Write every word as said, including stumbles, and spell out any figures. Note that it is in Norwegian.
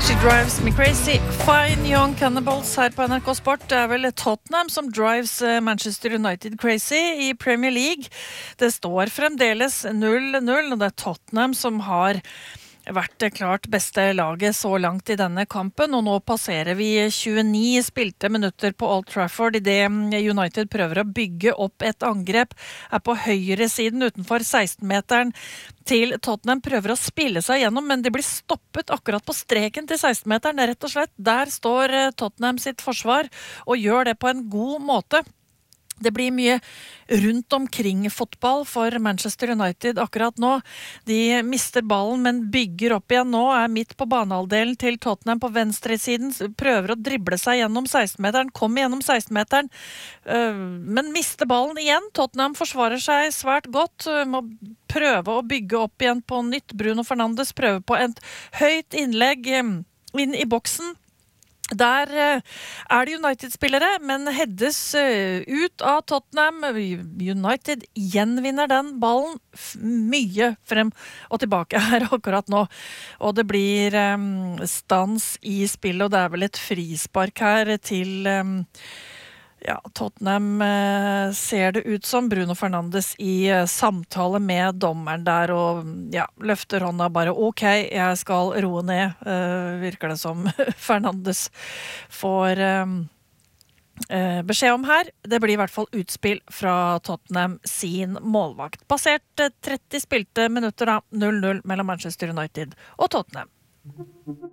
She drives me crazy. Fine Young Cannibals her på N R K Sport. Det er vel Tottenham som drives Manchester United crazy i Premier League. Det står fremdeles null null, og det er Tottenham som har vært det klart beste laget så langt i denne kampen, og nå passerer vi tjueni spilte minutter på Old Trafford i det United prøver å bygge opp et angrep, er på høyre siden utenfor seksten-meteren til Tottenham, prøver å spille seg gjennom, men de blir stoppet akkurat på streken til seksten-meteren, rett og slett. Der står Tottenham sitt forsvar og gjør det på en god måte. Det blir mye rundt omkring fotball for Manchester United akkurat nå. De mister ballen, men bygger opp igjen nå, er midt på banehalvdelen til Tottenham på venstresiden, prøver å drible seg gjennom seksten-meteren, kommer gjennom seksten-meteren, men mister ballen igjen. Tottenham forsvarer seg svært godt, må prøve å bygge opp igjen på nytt. Bruno Fernandes prøver på et høyt innlegg inn i boksen. Der er det United-spillere, men heades ut av Tottenham. United gjenvinner den ballen mye frem og tilbake her akkurat nå. Og det blir um, stans i spillet, og det er vel et frispark her til um, ja, Tottenham uh, ser det ut som. Bruno Fernandes i uh, samtale med dommeren der, og ja, løfter hånda bare, ok, jeg skal roe ned, uh, virker det som Fernandes får um, uh, beskjed om her. Det blir i hvert fall utspill fra Tottenham sin målvakt. Passert uh, tretti spilte minutter da, null null mellom Manchester United og Tottenham.